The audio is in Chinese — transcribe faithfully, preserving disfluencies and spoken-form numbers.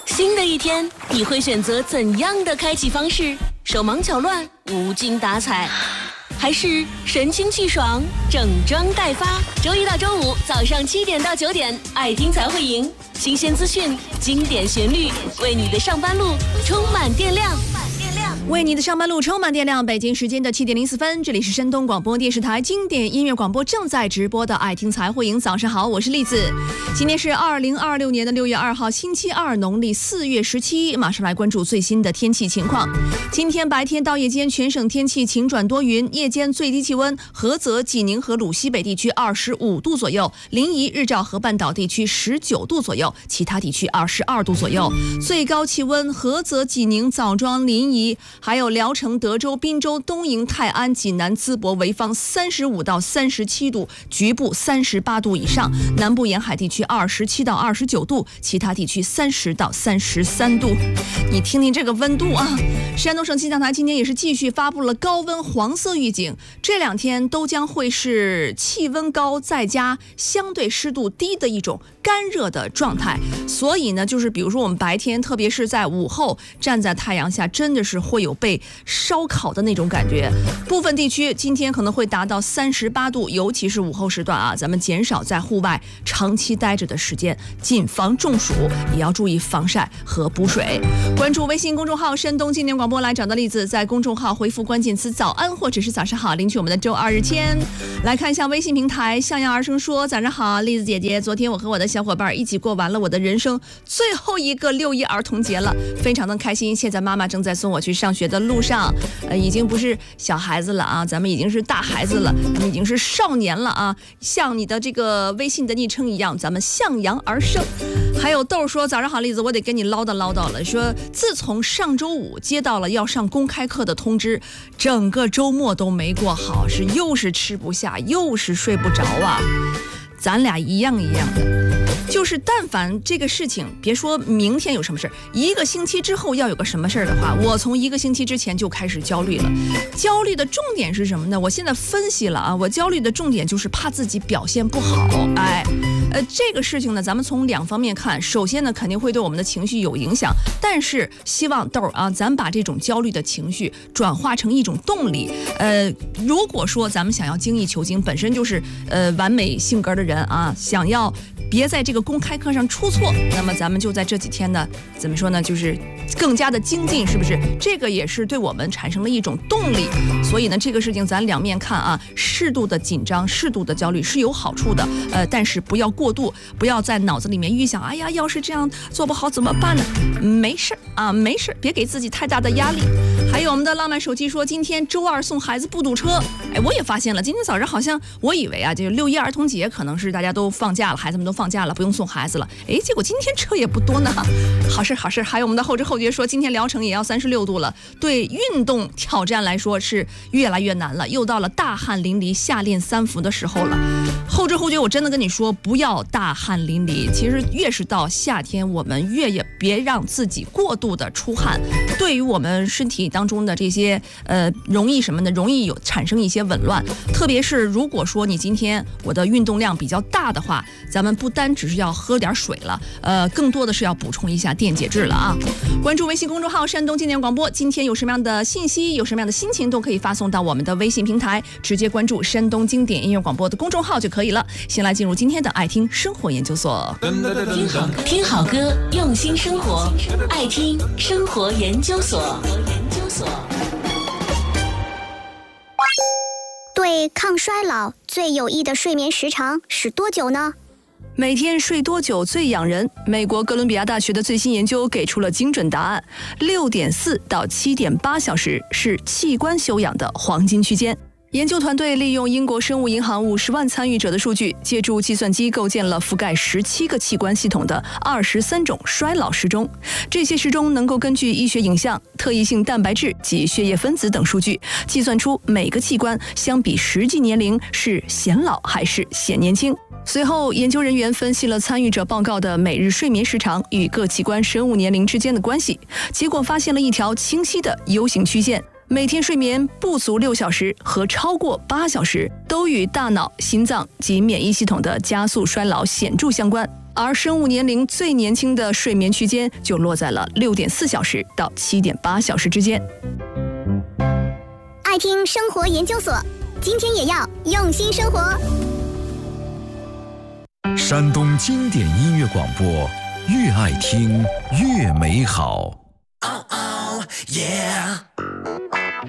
新的一天，你会选择怎样的开启方式？手忙脚乱、无精打采，还是神清气爽、整装待发？周一到周五早上七点到九点，爱听才会赢。新鲜资讯，经典旋律，为你的上班路充满电量。 为你的上班路充满电量。北京时间的七点零四分，这里是山东广播电视台经典音乐广播正在直播的爱听才会赢。早上好，我是栗子。今天是二零二六年的六月二号，星期二，农历四月十七。马上来关注最新的天气情况。今天白天到夜间全省天气晴转多云，夜间最低气温菏泽、济宁和鲁西北地区二十五度左右，临沂、日照河半岛地区十九度左右，其他地区二十二度左右。最高气温菏泽、济宁、枣庄、临沂还有聊城、德州、滨州、东营、泰安、济南、淄博、潍坊三十五到三十七度，局部三十八度以上。南部沿海地区二十七到二十九度，其他地区三十到三十三度。你听听这个温度啊！山东省气象台今天也是继续发布了高温黄色预警，这两天都将会是气温高再加相对湿度低的一种干热的状态。所以呢，就是比如说我们白天，特别是在午后站在太阳下，真的是会有被烧烤的那种感觉。部分地区今天可能会达到三十八度，尤其是午后时段啊，咱们减少在户外长期待着的时间，谨防中暑，也要注意防晒和补水。关注微信公众号山东经典广播来找到栗子，在公众号回复关键词早安或者是早上好，领取我们的周二日签。来看一下微信平台，向阳而生说，早上好，栗子姐姐，昨天我和我的小伙伴一起过完了我的人生最后一个六一儿童节了，非常的开心。现在妈妈正在送我去上学的路上，呃，已经不是小孩子了啊，咱们已经是大孩子了，咱们已经是少年了啊，像你的这个微信的昵称一样，咱们向阳而生。还有豆说，早上好栗子，我得跟你唠叨唠叨了，说自从上周五接到了要上公开课的通知，整个周末都没过好，是又是吃不下又是睡不着啊，咱俩一样一样的，就是但凡这个事情，别说明天有什么事，一个星期之后要有个什么事的话，我从一个星期之前就开始焦虑了。焦虑的重点是什么呢？我现在分析了啊，我焦虑的重点就是怕自己表现不好。哎，呃，这个事情呢，咱们从两方面看。首先呢，肯定会对我们的情绪有影响，但是希望豆儿啊，咱把这种焦虑的情绪转化成一种动力。呃，如果说咱们想要精益求精，本身就是呃完美性格的人啊，想要别在这个公开课上出错，那么咱们就在这几天呢，怎么说呢，就是更加的精进，是不是？这个也是对我们产生了一种动力。所以呢，这个事情咱两面看啊，适度的紧张、适度的焦虑是有好处的，呃，但是不要过度，不要在脑子里面预想，哎呀，要是这样做不好怎么办呢？没事啊，没事，别给自己太大的压力。还有我们的浪漫手机说，今天周二送孩子不堵车。哎，我也发现了，今天早上好像我以为啊，这个六一儿童节可能是大家都放假了，孩子们都放假了，不用送孩子了。哎，结果今天车也不多呢。好事好事。还有我们的后知后觉说，今天聊城也要三十六度了，对运动挑战来说是越来越难了，又到了大汗淋漓、夏练三伏的时候了。后知后觉，我真的跟你说，不要大汗淋漓。其实越是到夏天，我们越也别让自己过度的出汗，对于我们身体当中的这些呃容易什么呢？容易有产生一些紊乱。特别是如果说你今天我的运动量比较大的话，咱们不单只是要喝点水了，呃，更多的是要补充一下电解质了啊。关注微信公众号山东经典广播，今天有什么样的信息，有什么样的心情，都可以发送到我们的微信平台，直接关注山东经典音乐广播的公众号就可以了。先来进入今天的爱听生活研究所。 听好听好歌，用心生活，爱听生活研究所。 对抗衰老最有益的睡眠时长是多久呢？ 每天睡多久最养人？美国哥伦比亚大学的最新研究给出了精准答案，六点四到七点八小时是器官休养的黄金区间。研究团队利用英国生物银行五十万参与者的数据，借助计算机构建了覆盖十七个器官系统的二十三种衰老时钟。这些时钟能够根据医学影像、特异性蛋白质及血液分子等数据，计算出每个器官相比实际年龄是显老还是显年轻。随后，研究人员分析了参与者报告的每日睡眠时长与各器官生物年龄之间的关系，结果发现了一条清晰的 U 型曲线。每天睡眠不足六小时和超过八小时都与大脑、心脏及免疫系统的加速衰老显著相关。 而生物年龄最年轻的睡眠区间就落在了六点四小时到七点八小时之间。 爱听生活研究所，今天也要用心生活。 山东经典音乐广播，越爱听越美好。Oh, oh, yeah.